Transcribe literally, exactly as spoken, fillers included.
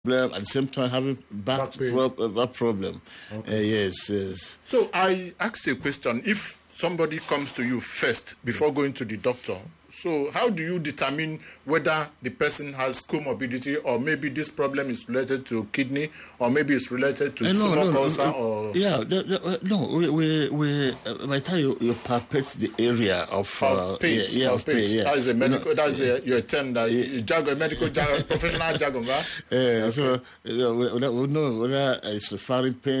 problem, at the same time having back, back, pro- back problem. Okay. Uh, yes, yes. So I asked you a question. If somebody comes to you first before going to the doctor, so how do you determine whether the person has comorbidity, or maybe this problem is related to kidney, or maybe it's related to uh, no, stomach no, ulcer? No, or yeah, the, the, no, we we, we uh, by the time you, you palpate the area of palpate, uh, yeah, palpate. Yeah, that is a medical, you know, that's a, your term, that yeah. jargon, medical jargon, professional jargon, right? Yeah, okay. So you know, we, we know whether it's referring pain.